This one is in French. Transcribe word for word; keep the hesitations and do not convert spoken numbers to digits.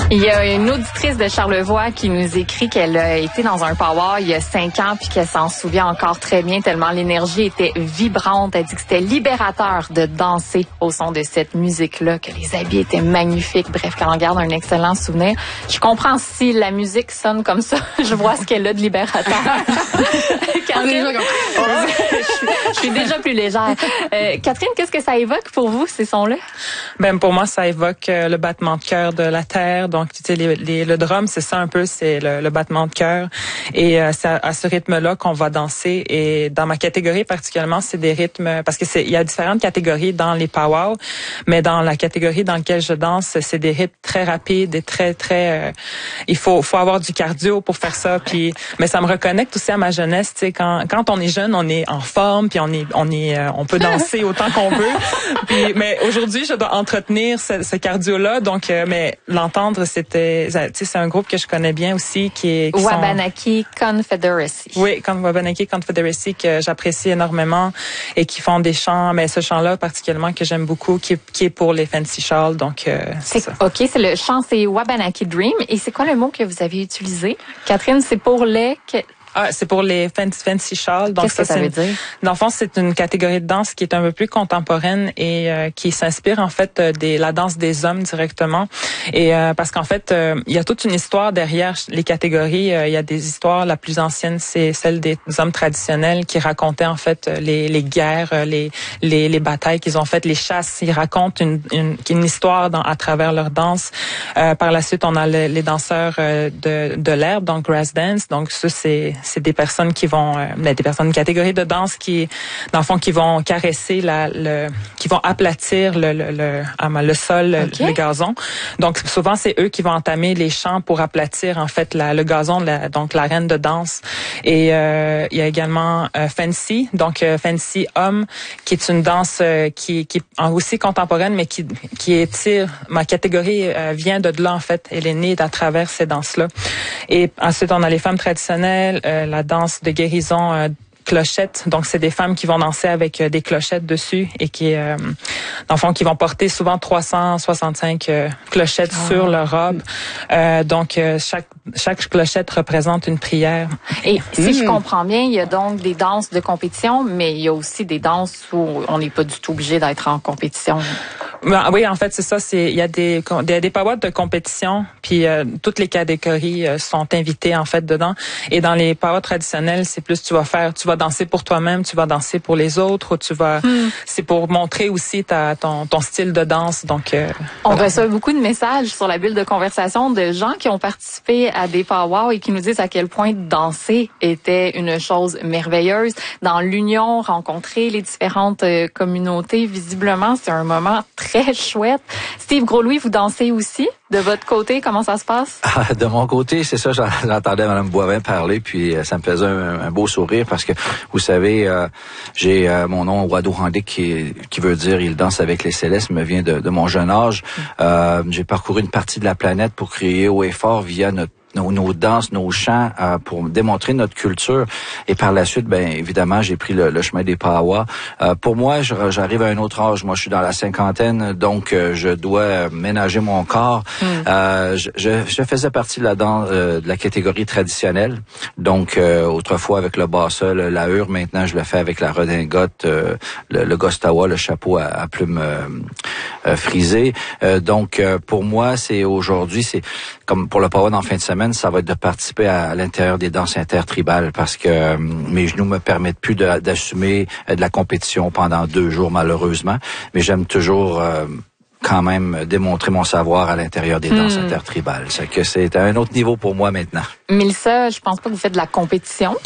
Il y a une auditrice de Charlevoix qui nous écrit qu'elle a été dans un power il y a cinq ans puis qu'elle s'en souvient encore très bien tellement l'énergie était vibrante. Elle dit que c'était libérateur de danser au son de cette musique-là, que les habits étaient magnifiques. Bref, qu'elle en garde un excellent souvenir. Je comprends si la musique sonne comme ça. Je vois ce qu'elle a de libérateur. Catherine, je, suis, je suis déjà plus légère. Euh, Catherine, qu'est-ce que ça évoque pour vous, ces sons-là? Ben pour moi, ça évoque euh, le battement de cœur de la terre. Donc, tu sais, les, les, le drum, c'est ça un peu, c'est le, le battement de cœur. Et euh, c'est à, à ce rythme-là qu'on va danser. Et dans ma catégorie particulièrement, c'est des rythmes, parce que c'est, il y a différentes catégories dans les powwow, mais dans la catégorie dans laquelle je danse, c'est des rythmes très rapides et très, très. Euh, il faut, faut avoir du cardio pour faire ça. Puis, mais ça me reconnecte aussi à ma jeunesse. Tu sais, quand, quand on est jeune, on est en forme, puis on est, on est, euh, on peut danser autant qu'on veut. Puis, mais aujourd'hui, je dois entretenir ce, ce cardio-là. Donc, euh, mais l'entendre, c'était, tu sais, c'est un groupe que je connais bien aussi, qui est qui Wabanaki sont... Confederacy. Oui, comme Wabanaki Confederacy, que j'apprécie énormément et qui font des chants, mais ce chant-là particulièrement que j'aime beaucoup, qui est, qui est pour les Fancy Shawls. Donc, euh, c'est, c'est ça. Ok, c'est le chant, c'est Wabanaki Dream. Et c'est quoi le mot que vous avez utilisé, Catherine? C'est pour les. Ah, c'est pour les fancy, fancy shawls. Donc Qu'est-ce ça, que ça c'est veut une, dire? dans le fond, c'est une catégorie de danse qui est un peu plus contemporaine et euh, qui s'inspire en fait euh, des la danse des hommes directement. Et euh, parce qu'en fait, euh, il y a toute une histoire derrière les catégories. Euh, il y a des histoires. La plus ancienne, c'est celle des hommes traditionnels qui racontaient en fait les les guerres, les les les batailles qu'ils ont faites, les chasses. Ils racontent une une, une histoire dans, à travers leur danse. Euh, par la suite, on a le, les danseurs euh, de de l'herbe, donc grass dance. Donc ça, c'est c'est des personnes qui vont, euh, des personnes, une catégorie de danse qui, dans le fond, qui vont caresser la, le, qui vont aplatir le, le, le, le sol, okay. le gazon. Donc, souvent, c'est eux qui vont entamer les chants pour aplatir, en fait, la, le gazon, la, donc l'arène de danse. Et euh, il y a également euh, Fancy, donc euh, Fancy Homme, qui est une danse euh, qui, qui est aussi contemporaine, mais qui, qui étire. Ma catégorie euh, vient de là, en fait. Elle est née à travers ces danses-là. Et ensuite, on a les femmes traditionnelles, euh, la danse de guérison euh, clochette. Donc, c'est des femmes qui vont danser avec euh, des clochettes dessus et qui, euh, dans le fond, qui vont porter souvent trois cent soixante-cinq euh, clochettes oh. sur leur robe. Euh, donc, euh, chaque chaque clochette représente une prière. Et si mmh. je comprends bien, il y a donc des danses de compétition, mais il y a aussi des danses où on n'est pas du tout obligé d'être en compétition. Ben, oui, en fait, c'est ça. C'est il y a des il y a des powwows de compétition, puis euh, toutes les catégories euh, sont invitées en fait dedans. Et dans les powwows traditionnels, c'est plus tu vas faire, tu vas danser pour toi-même, tu vas danser pour les autres, ou tu vas, hmm. c'est pour montrer aussi ta ton ton style de danse. Donc, euh, on voilà. reçoit beaucoup de messages sur la bulle de conversation de gens qui ont participé à des powwows et qui nous disent à quel point danser était une chose merveilleuse. Dans l'union, rencontrer les différentes euh, communautés, visiblement, c'est un moment très Très chouette. Steve Gros-Louis, vous dansez aussi? De votre côté, comment ça se passe? Ah, de mon côté, c'est ça, j'entendais Mme Boivin parler, puis euh, ça me faisait un, un beau sourire parce que, vous savez, euh, j'ai euh, mon nom Wado Handik qui, qui veut dire « Il danse avec les célestes », me vient de, de mon jeune âge. Euh, j'ai parcouru une partie de la planète pour crier haut et fort via notre Nos, nos danses, nos chants euh, pour démontrer notre culture. Et par la suite, ben évidemment, j'ai pris le, le chemin des powwows. Euh, pour moi, je, j'arrive à un autre âge. Moi, je suis dans la cinquantaine, donc euh, je dois ménager mon corps. Mm. Euh, je, je, je faisais partie de la danse, euh, de la catégorie traditionnelle. Donc, euh, autrefois avec le bas-sol, la hure. Maintenant, je le fais avec la redingote, euh, le, le gostawa, le chapeau à, à plumes euh, euh, frisées. Euh, donc, euh, pour moi, c'est aujourd'hui, c'est comme pour le powwow en fin de semaine, ça va être de participer à, à l'intérieur des danses intertribales parce que euh, mes genoux me permettent plus de, d'assumer euh, de la compétition pendant deux jours malheureusement, mais j'aime toujours euh, quand même démontrer mon savoir à l'intérieur des danses hmm. intertribales. C'est que c'est à un autre niveau pour moi maintenant. Mélissa, je pense pas que vous faites de la compétition.